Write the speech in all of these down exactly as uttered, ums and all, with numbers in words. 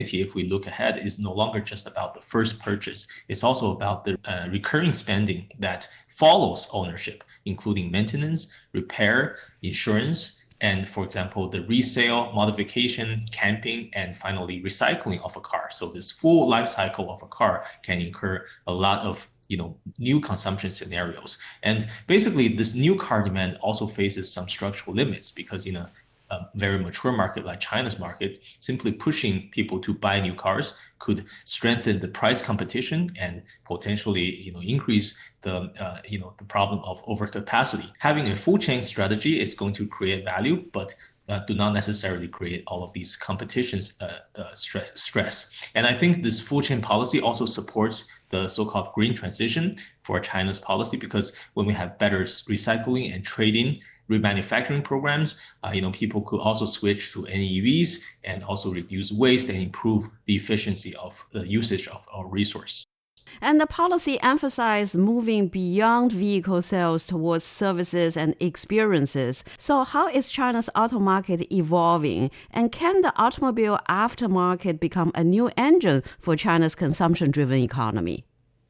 if we look ahead, is no longer just about the first purchase. It's also about the uh, recurring spending that follows ownership, including maintenance, repair, insurance, and for example, the resale, modification, camping, and finally recycling of a car. So this full life cycle of a car can incur a lot of you know new consumption scenarios. And basically, this new car demand also faces some structural limits because you know a very mature market like China's market, simply pushing people to buy new cars could strengthen the price competition and potentially, you know, increase the, uh, you know, the problem of overcapacity. Having a full chain strategy is going to create value, but uh, do not necessarily create all of these competitions uh, uh, stress, stress. And I think this full chain policy also supports the so-called green transition for China's policy, because when we have better recycling and trading remanufacturing programs, uh, you know, people could also switch to N E Vs and also reduce waste and improve the efficiency of the usage of our resource. And the policy emphasized moving beyond vehicle sales towards services and experiences. So how is China's auto market evolving? And can the automobile aftermarket become a new engine for China's consumption-driven economy?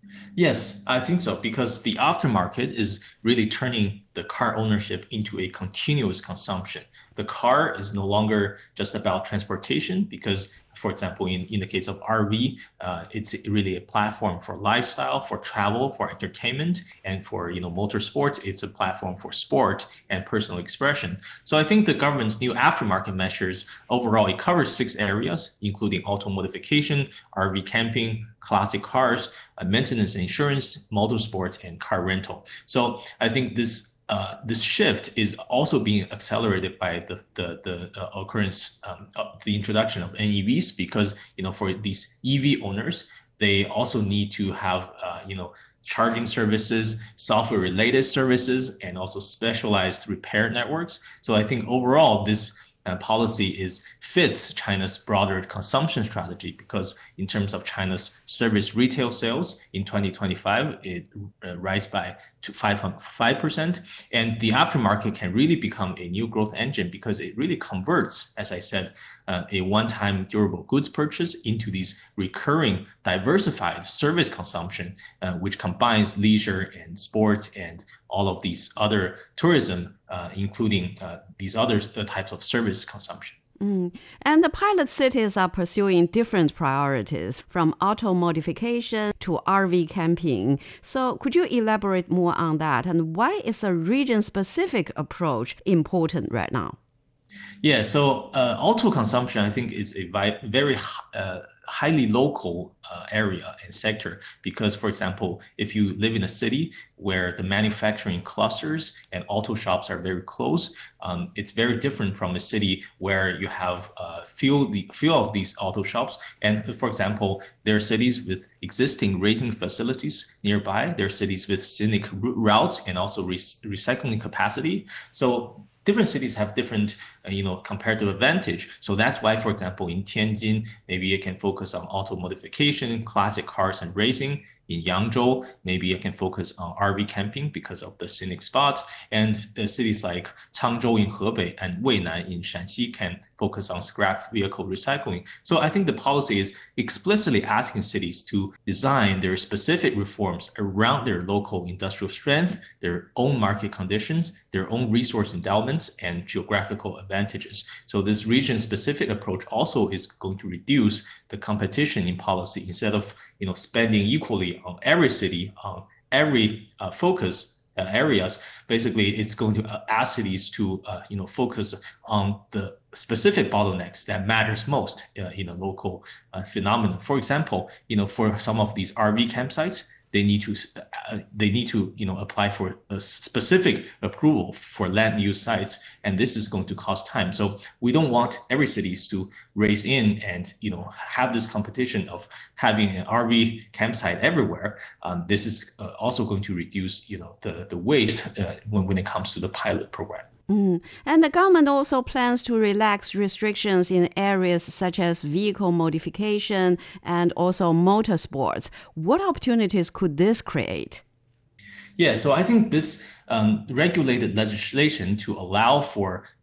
Yes, I think so, because the aftermarket is really turning the car ownership into a continuous consumption. The car is no longer just about transportation because, for example, in, in the case of R V, uh, it's really a platform for lifestyle, for travel, for entertainment, and for you know motorsports. It's a platform for sport and personal expression. So I think the government's new aftermarket measures overall, it covers six areas, including auto modification, R V camping, classic cars, uh, maintenance and insurance, motorsports, and car rental. So I think this Uh, this shift is also being accelerated by the the, the uh, occurrence um, of the introduction of N E Vs, because you know for these E V owners, they also need to have uh, you know charging services, software related services, and also specialized repair networks. So I think overall this uh, policy is fits China's broader consumption strategy, because in terms of China's service retail sales in twenty twenty-five, it uh, rise by to five percent. And the aftermarket can really become a new growth engine because it really converts, as I said, uh, a one-time durable goods purchase into these recurring diversified service consumption, uh, which combines leisure and sports and all of these other tourism, uh, including uh, these other uh, types of service consumption. Mm. And the pilot cities are pursuing different priorities, from auto modification to R V camping. So could you elaborate more on that? And why is a region-specific approach important right now? Yeah, so uh, auto consumption, I think, is a vi- very uh, highly local uh, area and sector because, for example, if you live in a city where the manufacturing clusters and auto shops are very close, um, it's very different from a city where you have uh, few, the, few of these auto shops. And for example, there are cities with existing racing facilities nearby. There are cities with scenic routes and also re- recycling capacity. So different cities have different, uh, you know, comparative advantage. So that's why, for example, in Tianjin, maybe it can focus on auto modification, classic cars and racing. In Yangzhou, maybe it can focus on R V camping because of the scenic spot. And uh, cities like Changzhou in Hebei and Weinan in Shanxi can focus on scrap vehicle recycling. So I think the policy is explicitly asking cities to design their specific reforms around their local industrial strength, their own market conditions, their own resource endowments, and geographical advantages. So this region-specific approach also is going to reduce the competition in policy. Instead of you know spending equally on every city, on every uh, focus uh, areas, basically it's going to uh, ask cities to uh, you know focus on the specific bottlenecks that matters most uh, in a local uh, phenomenon. For example, you know for some of these R V campsites, they need to uh, they need to you know apply for a specific approval for land use sites, and this is going to cost time. So we don't want every cities to race in and you know have this competition of having an R V campsite everywhere. Um, this is uh, also going to reduce you know the the waste uh, when when it comes to the pilot program. Mm. And the government also plans to relax restrictions in areas such as vehicle modification and also motorsports. What opportunities could this create? Yeah, so I think this um, regulated legislation to allow for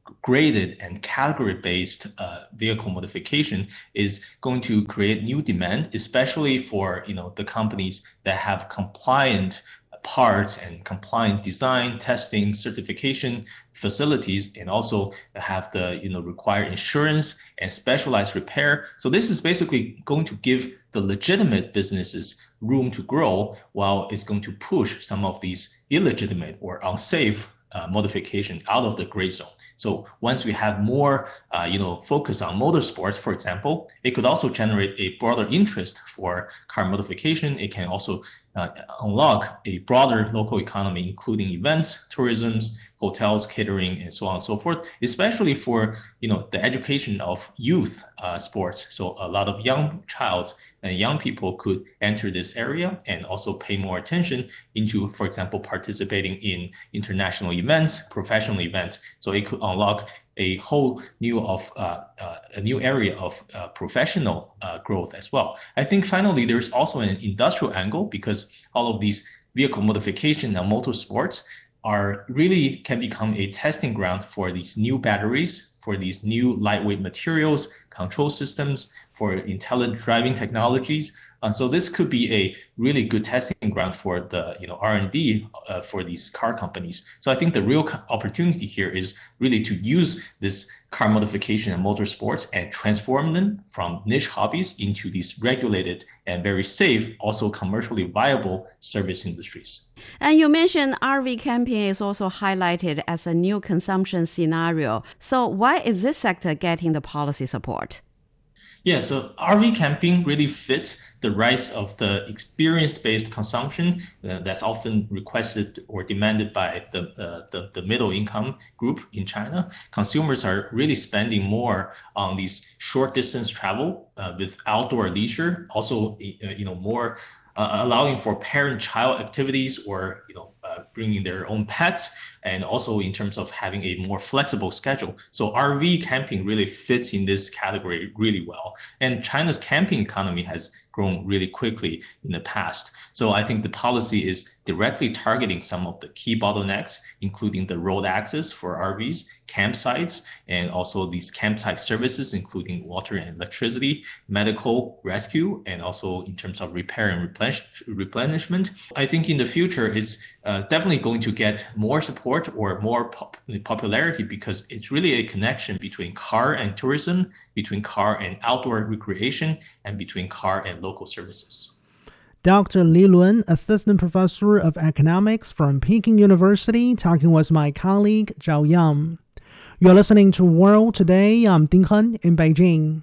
graded and category-based uh, vehicle modification is going to create new demand, especially for you know the companies that have compliant parts and compliant design, testing, certification facilities, and also have the you know required insurance and specialized repair. So this is basically going to give the legitimate businesses room to grow, while it's going to push some of these illegitimate or unsafe uh, modification out of the gray zone. So once we have more, uh, you know, focus on motorsports, for example, it could also generate a broader interest for car modification. It can also uh, unlock a broader local economy, including events, tourism, hotels, catering, and so on and so forth, especially for, you know, the education of youth uh, sports. So a lot of young child and young people could enter this area and also pay more attention into, for example, participating in international events, professional events. So it could unlock a whole new of uh, uh, a new area of uh, professional uh, growth as well. I think finally there's also an industrial angle, because all of these vehicle modification and motorsports are really can become a testing ground for these new batteries, for these new lightweight materials, control systems, for intelligent driving technologies. Uh, so this could be a really good testing ground for the you know R and D uh, for these car companies. So I think the real opportunity here is really to use this car modification and motorsports and transform them from niche hobbies into these regulated and very safe, also commercially viable service industries. And you mentioned R V camping is also highlighted as a new consumption scenario. So why is this sector getting the policy support? Yeah, so R V camping really fits the rise of the experience-based consumption uh, that's often requested or demanded by the, uh, the the middle income group in China. Consumers are really spending more on these short distance travel uh, with outdoor leisure, also uh, you know more uh, allowing for parent-child activities, or you know uh, bringing their own pets, and also in terms of having a more flexible schedule. So R V camping really fits in this category really well. And China's camping economy has grown really quickly in the past. So I think the policy is directly targeting some of the key bottlenecks, including the road access for R Vs, campsites, and also these campsite services, including water and electricity, medical rescue, and also in terms of repair and replenish, replenishment. I think in the future, it's uh, definitely going to get more support or more pop- popularity, because it's really a connection between car and tourism, between car and outdoor recreation, and between car and local services. Doctor Li Lun, Assistant Professor of Economics from Peking University, talking with my colleague Zhao Yang. You're listening to World Today. I'm Ding Hen in Beijing.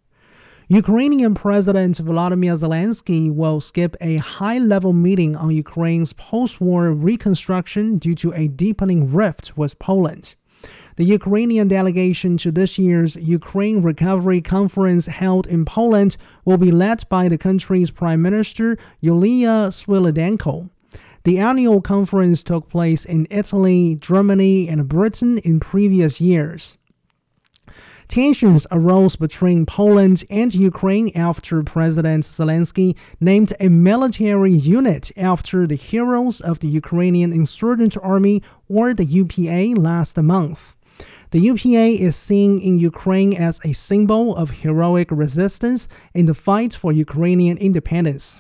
Ukrainian President Volodymyr Zelensky will skip a high-level meeting on Ukraine's post-war reconstruction due to a deepening rift with Poland. The Ukrainian delegation to this year's Ukraine Recovery Conference held in Poland will be led by the country's Prime Minister Yulia Svyrydenko. The annual conference took place in Italy, Germany, and Britain in previous years. Tensions arose between Poland and Ukraine after President Zelensky named a military unit after the heroes of the Ukrainian Insurgent Army, or the U P A, last month. The U P A is seen in Ukraine as a symbol of heroic resistance in the fight for Ukrainian independence.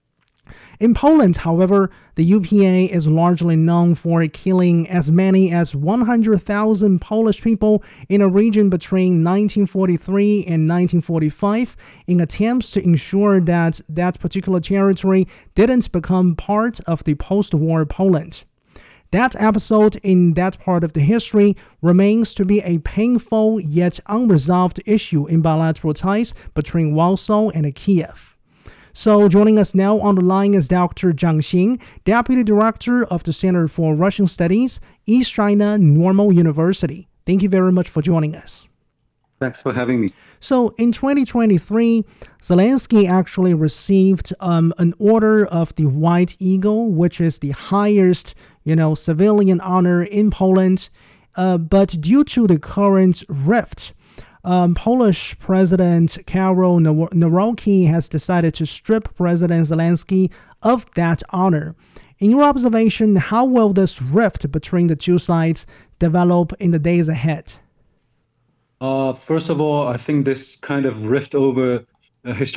In Poland, however, the U P A is largely known for killing as many as one hundred thousand Polish people in a region between nineteen forty-three and nineteen forty-five in attempts to ensure that that particular territory didn't become part of the post-war Poland. That episode in that part of the history remains to be a painful yet unresolved issue in bilateral ties between Warsaw and Kiev. So joining us now on the line is Doctor Zhang Xing, Deputy Director of the Center for Russian Studies, East China Normal University. Thank you very much for joining us. Thanks for having me. So in twenty twenty-three, Zelensky actually received um, an Order of the White Eagle, which is the highest, you know, civilian honor in Poland. Uh, but due to the current rift, Um, Polish President Karol Nawrocki has decided to strip President Zelensky of that honor. In your observation, how will this rift between the two sides develop in the days ahead? Uh, first of all, I think this kind of rift over uh, historical